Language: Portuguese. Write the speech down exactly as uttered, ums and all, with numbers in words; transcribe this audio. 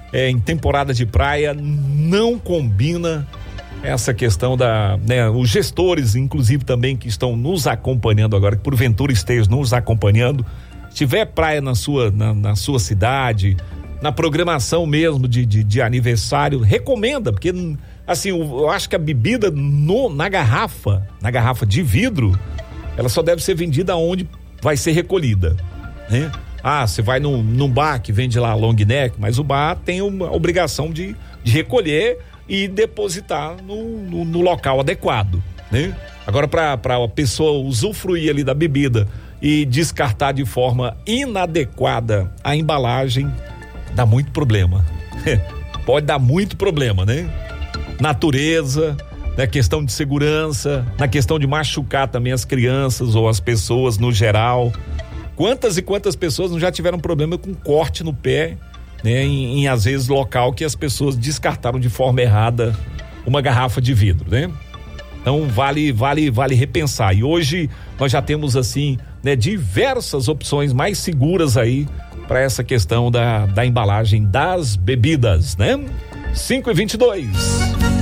é, em temporada de praia, não combina essa questão da, né, os gestores, inclusive também que estão nos acompanhando agora, que porventura estejam nos acompanhando, se tiver praia na sua, na, na sua cidade, na programação mesmo de, de, de aniversário, recomenda, porque assim, eu, eu acho que a bebida no, na garrafa, na garrafa de vidro, ela só deve ser vendida onde vai ser recolhida, né? Ah, você vai num, num bar que vende lá long neck, mas o bar tem uma obrigação de, de recolher e depositar no, no, no local adequado, né? Agora, para a pessoa usufruir ali da bebida e descartar de forma inadequada a embalagem, dá muito problema. Pode dar muito problema, né? Natureza, na questão de segurança, na questão de machucar também as crianças ou as pessoas no geral. Quantas e quantas pessoas não já tiveram problema com corte no pé, né? Em, em às vezes local que as pessoas descartaram de forma errada uma garrafa de vidro, né? Então vale, vale, vale repensar. E hoje nós já temos assim, né, diversas opções mais seguras aí para essa questão da, da embalagem das bebidas, né? cinco e vinte e dois.